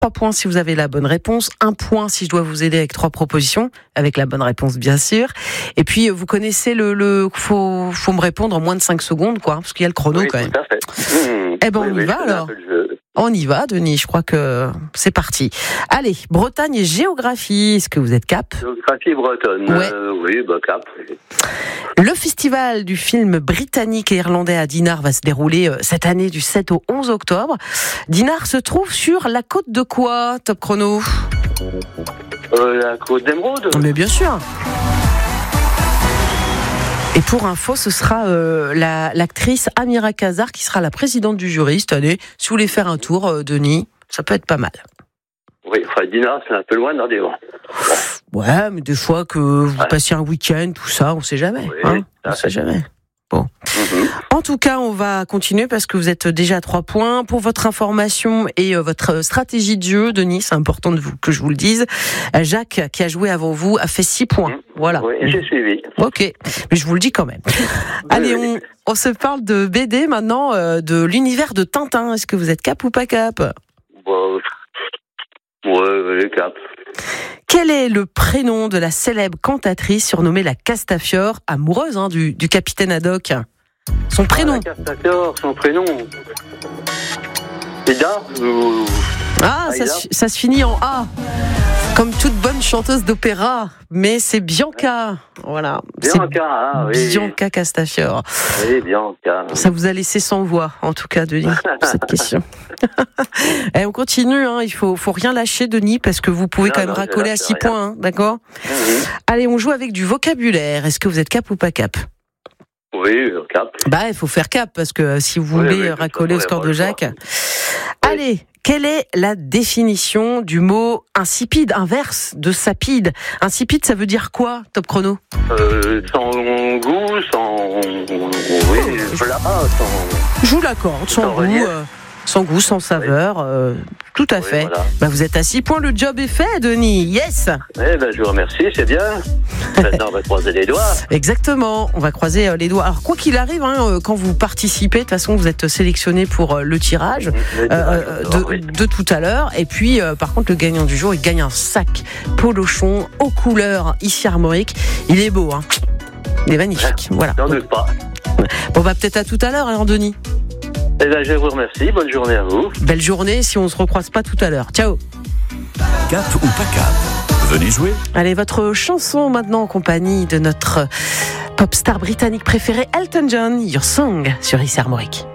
3 points si vous avez la bonne réponse, 1 point si je dois vous aider avec 3 propositions, avec la bonne réponse bien sûr. Et puis vous connaissez faut me répondre en moins de 5 secondes quoi, parce qu'il y a le chrono quand même. Tout à fait. Eh ben on y va alors. On y va Denis, je crois que c'est parti. Allez, Bretagne et géographie, est-ce que vous êtes cap ? Géographie bretonne, oui, cap. Le festival du film britannique et irlandais à Dinard va se dérouler cette année du 7 au 11 octobre. Dinard se trouve sur la côte de quoi, Top Chrono ? La côte d'Émeraude. Mais bien sûr. Et pour info, ce sera l'actrice Amira Kazar qui sera la présidente du jury cette année. Si vous voulez faire un tour, Denis, ça peut être pas mal. Oui, Dinard, c'est un peu loin d'Ardévan. Ouais, mais des fois que vous passiez un week-end, tout ça, on sait jamais. Oui, on sait jamais. Bon. En tout cas, on va continuer parce que vous êtes déjà à 3 points. Pour votre information et votre stratégie de jeu, Denis, c'est important que je vous le dise. Jacques, qui a joué avant vous, a fait 6 points. Voilà. Oui, j'ai suivi. Ok, mais je vous le dis quand même. Allez, on se parle de BD maintenant, de l'univers de Tintin. Est-ce que vous êtes cap ou pas cap ? Ouais, cap. Quel est le prénom de la célèbre cantatrice surnommée la Castafiore, amoureuse du capitaine Haddock ? Son prénom. La Castafiore, son prénom. Ida ça se finit en A. Comme toute bonne chanteuse d'opéra, mais c'est Bianca. Voilà. Bianca, oui. Bianca Castafiore. Oui, Bianca. Ça vous a laissé sans voix, en tout cas, Denis, pour cette question. Et on continue, il faut rien lâcher, Denis, parce que vous pouvez quand même racoler à 6 points, d'accord ? Allez, on joue avec du vocabulaire. Est-ce que vous êtes cap ou pas cap ? Oui, cap. Il faut faire cap, parce que si vous voulez racoler au score de Jacques. Allez, quelle est la définition du mot insipide, inverse de sapide ? Insipide, ça veut dire quoi, Top Chrono ? Sans goût, sans... Oui, plat, sans... Je vous l'accorde, sans goût, sans saveur, tout à fait. Voilà. Vous êtes à 6 points, le job est fait, Denis. Yes. Je vous remercie, c'est bien. Maintenant, on va croiser les doigts. Exactement, on va croiser les doigts. Alors, quoi qu'il arrive, quand vous participez, de toute façon, vous êtes sélectionné pour le tirage de tout à l'heure. Et puis, par contre, le gagnant du jour, il gagne un sac Polochon aux couleurs ici Armorique. Il est beau, il est magnifique. Voilà. J'en doute pas. Bon, peut-être à tout à l'heure, alors, Denis. Je vous remercie, bonne journée à vous. Belle journée si on se recroise pas tout à l'heure. Ciao. Cap ou pas cap ? Venez jouer. Allez, votre chanson maintenant en compagnie de notre pop star britannique préféré, Elton John, Your Song sur Ici Armorique.